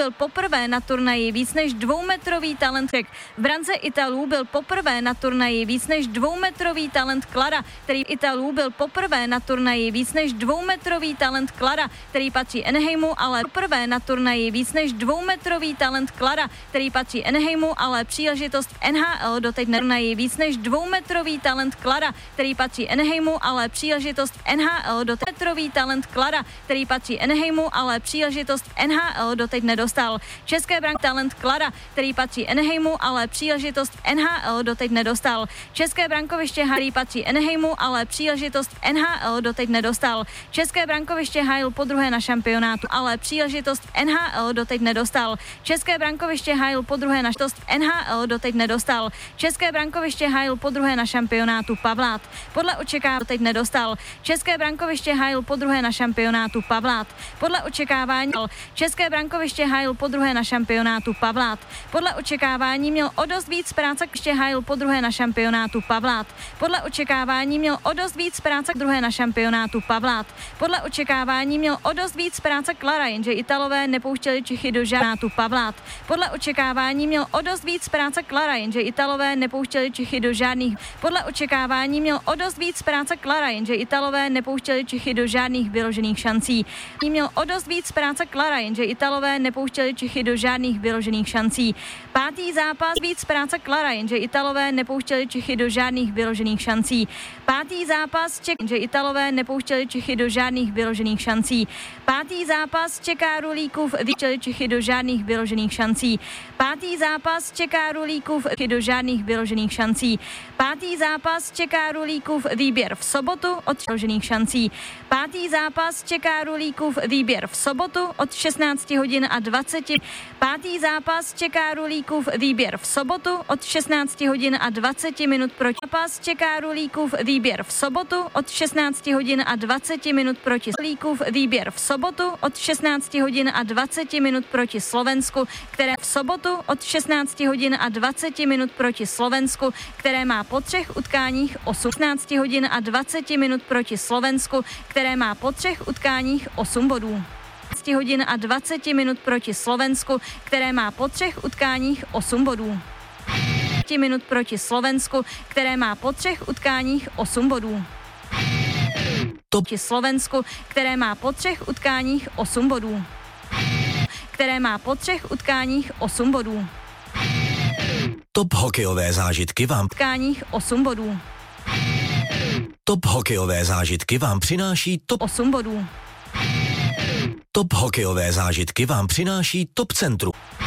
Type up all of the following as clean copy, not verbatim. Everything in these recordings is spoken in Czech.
byl poprvé na turnaji víc než 2metrový talent Čech. V brance Italů byl poprvé na turnaji víc než 2metrový talent Klara, který patří Enheimu, ale poprvé na turnaji víc než 2metrový talent Klara, který patří Enheimu, ale příležitost v NHL doteď neturnaji víc než 2metrový talent Klara, který patří Enheimu, ale příležitost v NHL doteď metrový talent Klara, který patří Enheimu, ale příležitost v NHL doteď nedostal. České brank talent Klara, který patří Enheimu, ale příležitost v NHL doteď nedostal. České brankoviště který patří Enheimu, ale příležitost v NHL doteď nedostal. České brankoviště hájil podruhé na šampionátu, ale příležitost v NHL doteď nedostal. České brankoviště hájil podruhé na NHL doteď nedostal. České brankoviště hájil podruhé na šampionátu Pavlát. Podle očekávání doteď nedostal. České brankoviště hájil podruhé na šampionátu Pavlát. Podle očekávání České brankoviště hájil podruhé na šampionátu Pavlát. Podle očekávání měl o dost víc práce, ještě hájil podruhé na šampionátu Pavlát. Podle očekávání měl o dost víc práce druhé na šampionátu Pavlát. Podle očekávání měl o dost víc práce Klara, jenže Italové nepouštěli Čechy do žádnátu Pavlát. Podle očekávání měl o dost víc práce Klara, jenže Italové nepouštěli Čechy do žádných. Podle očekávání měl o dost víc práce Klara, jenže Italové nepouštěli Čechy do žádných vyložených šancí. Měl o dost víc práce Klara, jenže Italové nepouštěli Čechy do žádných vyložených šancí. Pátý zápas víc práce Klara, jenže Italové nepouštěli Čechy do žádných vyložených šancí. Pátý zápas jenže Italové nepouštěli Čechy do žádných vyložených šancí. Pátý zápas čeká Rulíkův vyčeli Čechy do žádných vyložených šancí. Pátý zápas čeká Rulíkův do žádných vyložených šancí. Pátý zápas čeká Rulíkův výběr v sobotu od vyložených šancí. Pátý zápas čeká Rulíkův výběr v sobotu od 16 hodin a 20. Pátý zápas čeká Rulíkův výběr v sobotu od 16 hodin a 20 minut proti. Zápas čeká Rulíkův výběr v sobotu od 16 hodin a 20 minut proti. Rulíkův výběr v sobotu od 16 hodin a 20 minut proti Slovensku, které v sobotu od 16 hodin a 20 minut proti Slovensku, které má po 3 utkáních 18 hodin a 20 minut proti Slovensku, které má po 3 utkáních 8 bodů. 18 hodin a 20 minut proti Slovensku, které má po 3 utkáních 8 bodů. 20 minut proti Slovensku, které má po 3 utkáních 8 bodů. Proti Slovensku, které má po 3 utkáních 8 bodů. Které má po 3 utkáních 8 bodů. Top hokejové zážitky vám utkáních 8 bodů. Top hokejové zážitky vám přináší Top 8 bodů. Top hokejové zážitky vám přináší Top Centrum.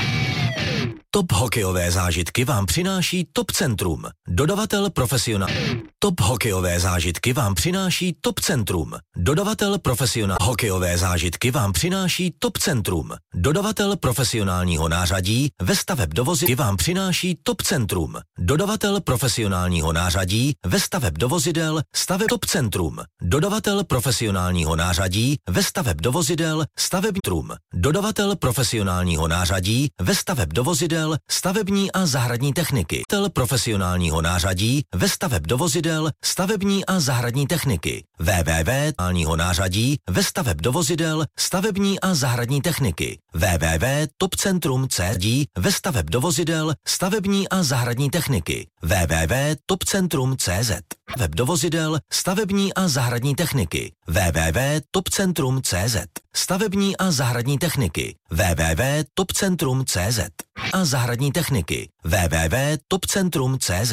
Top hokejové zážitky vám přináší Top Centrum. Dodavatel profesionál. Top hokejové zážitky vám přináší Top Centrum. Dodavatel profesionál. Hokejové zážitky vám přináší Top Centrum. Dodavatel profesionálního nářadí ve staveb dovozy vám přináší Top Centrum. Dodavatel profesionálního nářadí ve staveb dovozidel staveb Top Centrum. Dodavatel profesionálního nářadí ve staveb dovozidel stavební trum. Dodavatel profesionálního nářadí ve staveb dovozidel stavební a zahradní techniky. Dodavatel profesionálního nářadí ve staveb dovozidel stavební a zahradní techniky. www. nářadí ve staveb dovozidel stavební a zahradní techniky. www.topcentrum.cz ve staveb dovozidel stavební a zahradní techniky. www.topcentrum.cz web dovozidel stavební a zahradní techniky. www.topcentrum.cz stavební a zahradní techniky. www.topcentrum.cz a zahradní techniky. www.topcentrum.cz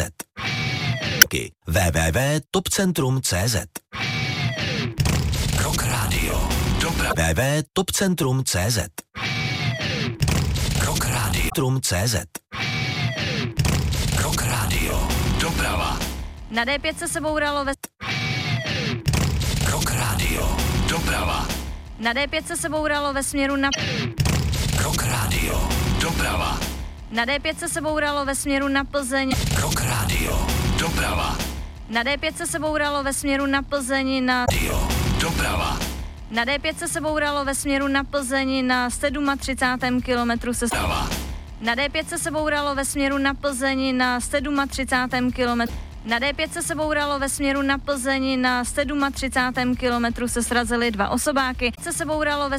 www.topcentrum.cz Rock Radio www.topcentrum.cz Rock Radio Trum.cz Rock Radio Doprava. Na D5 se bouralo ve Rock Radio Doprava. Na D5 se bouralo ve směru na Rock Radio Doprava. Na D5 se bouralo ve směru na Plzeň. Rock Radio Doprava. Na D5 se bouralo ve směru na Plzeň na Radio Doprava. Na D5 se bouralo ve směru na Plzeň na 37. kilometru se Na D5 se bouralo ve směru na Plzeň na 37. kilometru. Na D5 se bouralo ve směru na Plzeň na 37. kilometru se srazily 2 osobáky. Se bouralo ve